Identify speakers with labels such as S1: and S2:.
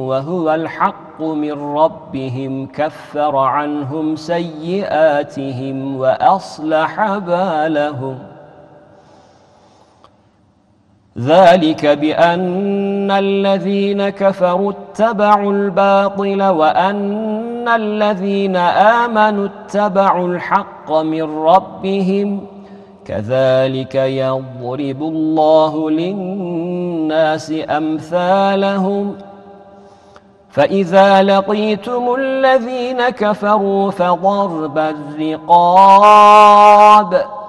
S1: وهو الحق من ربهم كفر عنهم سيئاتهم وأصلح بالهم. ذلك بأن الذين كفروا اتبعوا الباطل وأن الذين آمنوا اتبعوا الحق من ربهم كذلك يضرب الله للناس أمثالهم. فإذا لقيتم الذين كفروا فضرب الرقاب